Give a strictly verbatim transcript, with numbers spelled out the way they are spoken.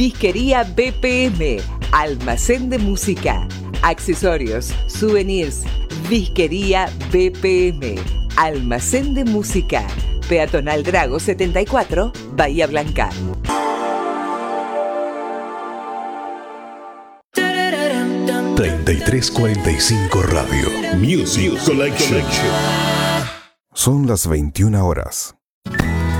Disquería B P M, almacén de música, accesorios, souvenirs. Disquería B P M, almacén de música. Peatonal Drago setenta y cuatro, Bahía Blanca. treinta y tres cuarenta y cinco Radio Music Collection. Son las veintiuna horas.